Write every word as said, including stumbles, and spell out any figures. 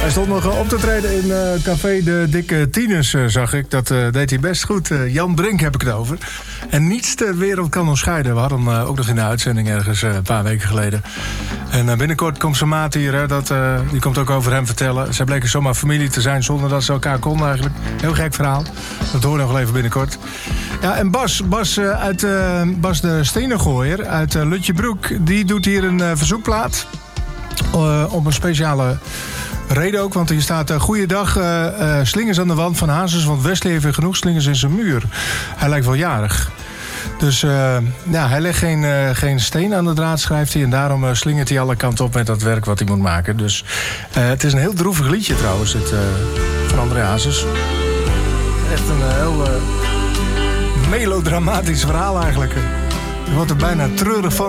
Hij stond nog op te treden in uh, café De Dikke Tieners, uh, zag ik. Dat uh, deed hij best goed. Uh, Jan Brink heb ik het over. En niets ter wereld kan ons scheiden. We hadden hem uh, ook nog in de uitzending ergens uh, een paar weken geleden. En uh, binnenkort komt zijn maat hier. Hè, dat, uh, die komt ook over hem vertellen. Zij bleken zomaar familie te zijn zonder dat ze elkaar konden eigenlijk. Heel gek verhaal. Dat horen we nog wel even binnenkort. Ja, en Bas, Bas, uh, uit, uh, Bas de Stenengooier uit uh, Lutjebroek. Die doet hier een uh, verzoekplaat. Uh, op een speciale reden ook, want hier staat... Uh, goeiedag, uh, uh, slingers aan de wand van Hazes... want Wesley heeft weer genoeg slingers in zijn muur. Hij lijkt wel jarig. Dus uh, ja, hij legt geen, uh, geen steen aan de draad, schrijft hij... en daarom uh, slingert hij alle kanten op met dat werk wat hij moet maken. Dus uh, het is een heel droevig liedje trouwens, dit, uh, van André Hazes. Echt een uh, heel uh, melodramatisch verhaal eigenlijk. Je wordt er bijna treurig van...